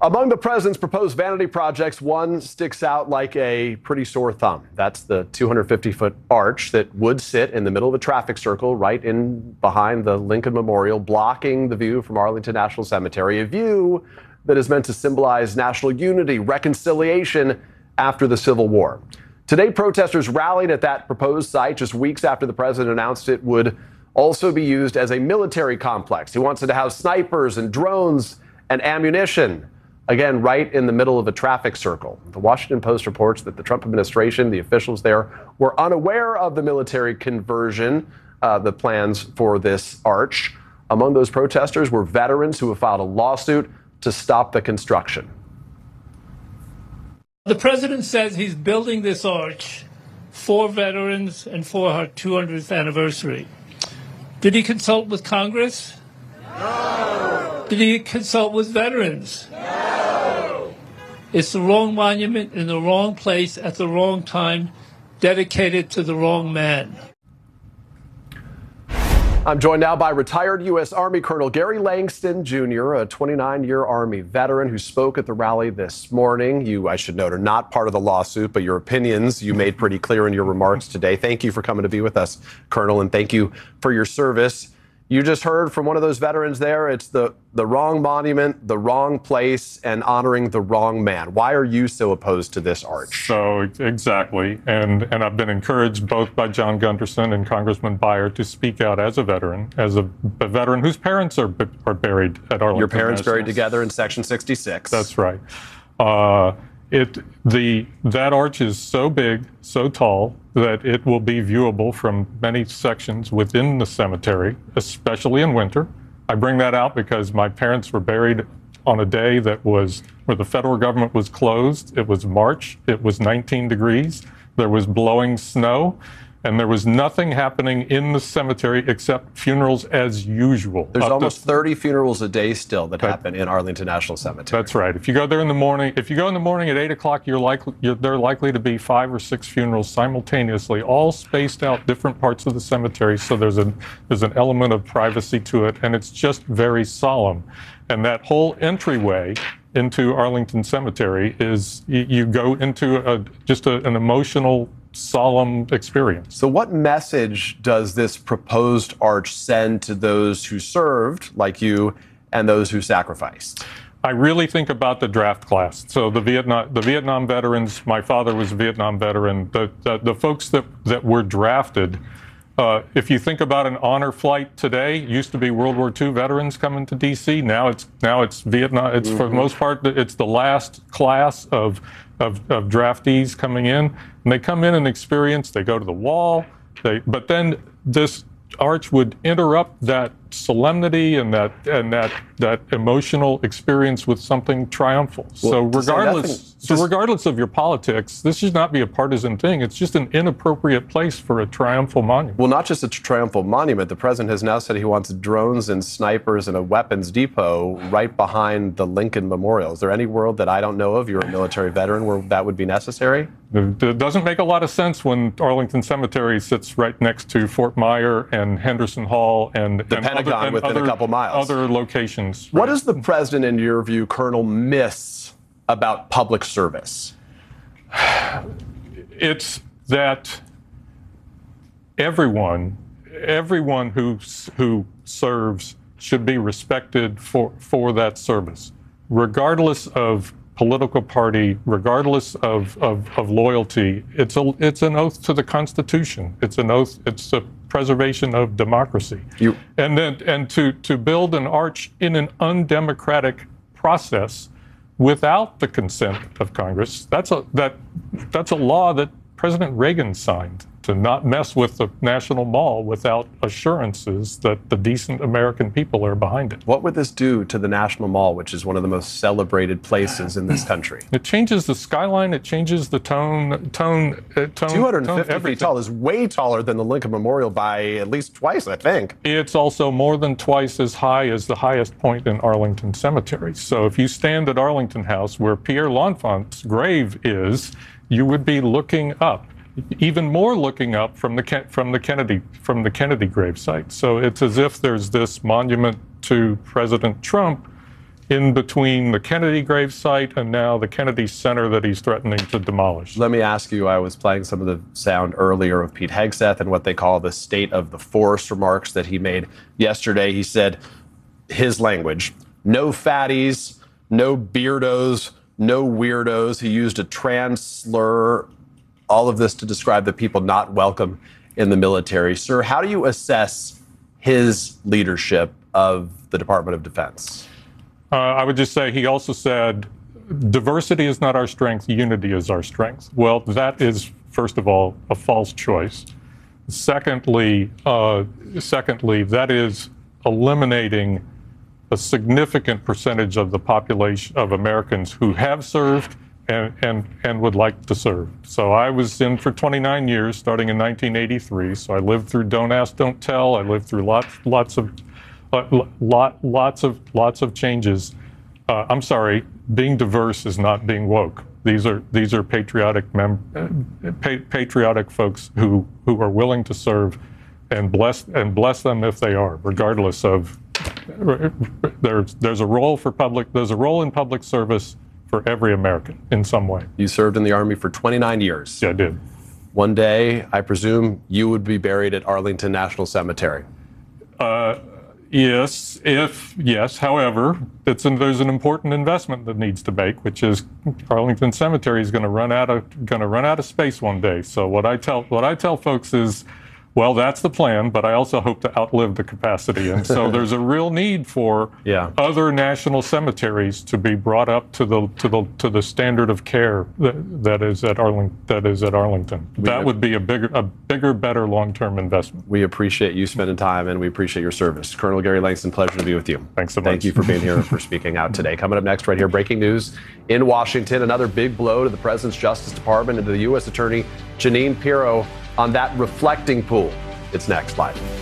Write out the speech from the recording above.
Among the president's proposed vanity projects, one sticks out like a pretty sore thumb. That's the 250-foot arch that would sit in the middle of a traffic circle right in behind the Lincoln Memorial, blocking the view from Arlington National Cemetery, a view that is meant to symbolize national unity, reconciliation after the Civil War. Today, protesters rallied at that proposed site just weeks after the president announced it would also be used as a military complex. He wants it to house snipers and drones and ammunition. Again, right in the middle of a traffic circle. The Washington Post reports that the Trump administration, the officials there, were unaware of the military conversion, the plans for this arch. Among those protesters were veterans who have filed a lawsuit to stop the construction. The president says he's building this arch for veterans and for our 200th anniversary. Did he consult with Congress? No. Did he consult with veterans? No. It's the wrong monument in the wrong place at the wrong time, dedicated to the wrong man. I'm joined now by retired U.S. Army Colonel Gary Langston, Jr., a 29-year Army veteran who spoke at the rally this morning. You, I should note, are not part of the lawsuit, but your opinions you made pretty clear in your remarks today. Thank you for coming to be with us, Colonel, and thank you for your service. You just heard from one of those veterans there. It's the wrong monument, the wrong place, and honoring the wrong man. Why are you so opposed to this arch? So exactly. And I've been encouraged both by John Gunderson and Congressman Beyer to speak out as a veteran veteran whose parents are buried at Arlington. Your parents buried together in Section 66. That's right. That arch is so big, so tall, that it will be viewable from many sections within the cemetery, especially in winter. I bring that out because my parents were buried on a day where the federal government was closed. It was March. It was 19 degrees. There was blowing snow. And there was nothing happening in the cemetery except funerals as usual. There's almost 30 funerals a day still that happen in Arlington National Cemetery. That's right. If you go there in the morning, at 8 o'clock, there are likely to be 5 or 6 funerals simultaneously, all spaced out different parts of the cemetery. So there's an element of privacy to it, and it's just very solemn. And that whole entryway into Arlington Cemetery is you go into an emotional, solemn experience. So what message does this proposed arch send to those who served, like you, and those who sacrificed? I really think about the draft class. So the Vietnam veterans, my father was a Vietnam veteran, the folks that were drafted. If you think about an honor flight today, it used to be World War II veterans coming to D.C. Now it's Vietnam. It's for the most part, it's the last class of draftees coming in, and they come in and experience. They go to the wall. But then this arch would interrupt that solemnity and that emotional experience with something triumphal. Well, so regardless of your politics, this should not be a partisan thing. It's just an inappropriate place for a triumphal monument. Well, not just a triumphal monument. The president has now said he wants drones and snipers and a weapons depot right behind the Lincoln Memorial. Is there any world that I don't know of, you're a military veteran, where that would be necessary? It doesn't make a lot of sense when Arlington Cemetery sits right next to Fort Myer and Henderson Hall and the Pentagon within a couple miles. Other locations. What does the president, in your view, Colonel, miss about public service? It's that everyone who serves should be respected for that service, regardless of political party, regardless of loyalty. It's an oath to the Constitution. It's an oath. It's a preservation of democracy. And to build an arch in an undemocratic process without the consent of Congress, that's a law that President Reagan signed, to not mess with the National Mall without assurances that the decent American people are behind it. What would this do to the National Mall, which is one of the most celebrated places in this country? It changes the skyline. It changes the tone. 250 feet tall is way taller than the Lincoln Memorial by at least twice, I think. It's also more than twice as high as the highest point in Arlington Cemetery. So if you stand at Arlington House, where Pierre L'Enfant's grave is, you would be looking up. Even more looking up from the Kennedy gravesite. So it's as if there's this monument to President Trump in between the Kennedy grave site and now the Kennedy Center that he's threatening to demolish. Let me ask you, I was playing some of the sound earlier of Pete Hegseth and what they call the state of the forest remarks that he made yesterday. He said, his language, no fatties, no beardos, no weirdos. He used a trans slur, all of this to describe the people not welcome in the military. Sir, how do you assess his leadership of the Department of Defense? I would just say he also said, diversity is not our strength, unity is our strength. Well, that is, first of all, a false choice. Secondly, that is eliminating a significant percentage of the population of Americans who have served and would like to serve. So I was in for 29 years, starting in 1983. So I lived through Don't Ask, Don't Tell. I lived through lots of changes. I'm sorry, being diverse is not being woke. These are patriotic folks who are willing to serve, and bless them if they are, regardless of. There's a role in public service for every American in some way. You served in the Army for 29 years. Yeah, I did. One day, I presume you would be buried at Arlington National Cemetery. Yes. However, there's an important investment that needs to make, which is Arlington Cemetery is going to run out of space one day. So what I tell folks is, well, that's the plan, but I also hope to outlive the capacity. And so there's a real need for other national cemeteries to be brought up to the standard of care that is at Arlington. That would be a bigger, better long-term investment. We appreciate you spending time, and we appreciate your service. Colonel Gary Langston, pleasure to be with you. Thanks so much. Thank you for being here and for speaking out today. Coming up next right here, breaking news in Washington, another big blow to the President's Justice Department and to the U.S. Attorney Jeanine Pirro on that reflecting pool. It's next live.